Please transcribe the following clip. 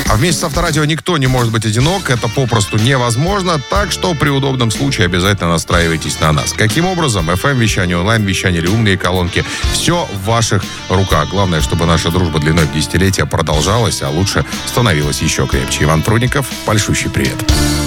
А вместе с Авторадио никто не может быть одинок. Это попросту невозможно. Так что при удобном случае обязательно настраивайтесь на нас. Каким образом? FM-вещание, онлайн-вещание или умные колонки. Все в ваших руках. Главное, чтобы наша дружба длиной в десятилетия продолжалась, а лучше становилась еще крепче. Иван Прудников, большущий привет.